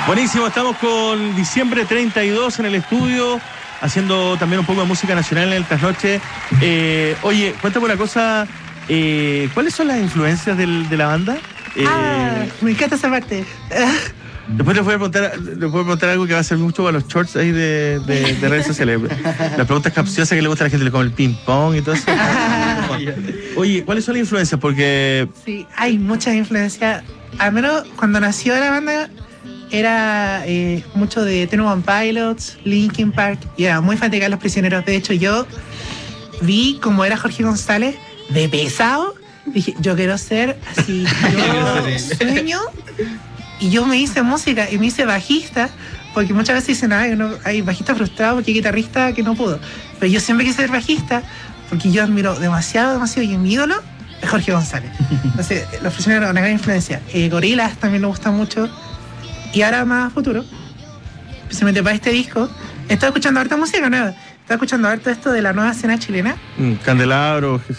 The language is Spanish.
Buenísimo, estamos con Diciembre 32 en el estudio, haciendo también un poco de música nacional en el trasnoche. Oye, cuéntame una cosa, ¿cuáles son las influencias de la banda? Me encanta esa parte. Después les voy a preguntar algo que va a ser mucho para los shorts ahí de redes sociales. Las preguntas capciosas que le gusta a la gente, como el ping pong y todo eso. Oye, ¿cuáles son las influencias? Porque... Sí, hay muchas influencias. Al menos cuando nació la banda era mucho de Ten One Pilots, Linkin Park, y era muy fanática de Los Prisioneros. De hecho, yo vi como era Jorge González de pesado. Dije, yo quiero ser así. Yo sueño. Y yo me hice música y me hice bajista, porque muchas veces dicen, hay bajista frustrado porque hay guitarrista que no pudo. Pero yo siempre quise ser bajista porque yo admiro demasiado, y mi ídolo es Jorge González. Entonces, Los Prisioneros, una gran influencia. Gorillaz también me gusta mucho. Y ahora más futuro, especialmente para este disco, he estado escuchando harta música nueva. Estaba escuchando harto esto de la nueva escena chilena. Candelabro,